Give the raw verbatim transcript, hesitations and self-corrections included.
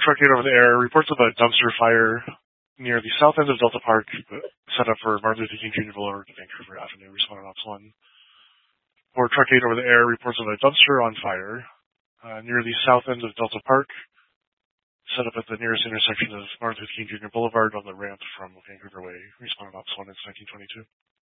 Truck eight over the air, reports of a dumpster fire near the south end of Delta Park, set up for Martin Luther King Junior Boulevard to Vancouver Avenue, responding Ops one. Or Truck eight over the air, reports of a dumpster on fire uh, near the south end of Delta Park, set up at the nearest intersection of Martin Luther King Junior Boulevard on the ramp from Vancouver Way, responding Ops one, it's nineteen twenty-two.